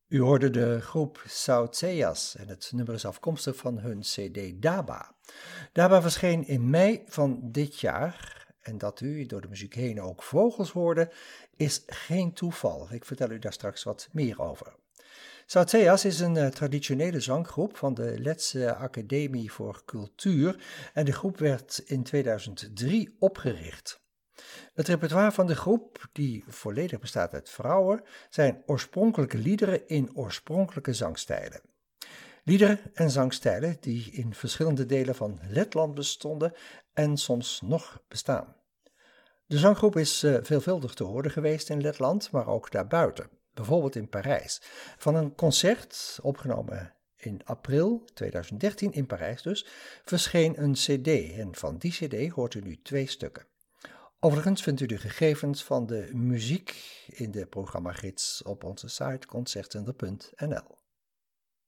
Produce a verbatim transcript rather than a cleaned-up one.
U hoorde de groep Sauceas en het nummer is afkomstig van hun cd Daba. Daba verscheen in mei van dit jaar en dat u door de muziek heen ook vogels hoorde is geen toeval. Ik vertel u daar straks wat meer over. Sauceas is een uh, traditionele zanggroep van de Letse Academie voor Cultuur en de groep werd in tweeduizend drie opgericht. Het repertoire van de groep, die volledig bestaat uit vrouwen, zijn oorspronkelijke liederen in oorspronkelijke zangstijlen. Liederen en zangstijlen die in verschillende delen van Letland bestonden en soms nog bestaan. De zanggroep is uh, veelvuldig te horen geweest in Letland, maar ook daarbuiten, bijvoorbeeld in Parijs. Van een concert, opgenomen in april tweeduizend dertien in Parijs dus, verscheen een cd en van die cd hoort u nu twee stukken. Overigens vindt u de gegevens van de muziek in de programmagids op onze site concertcenter punt n l.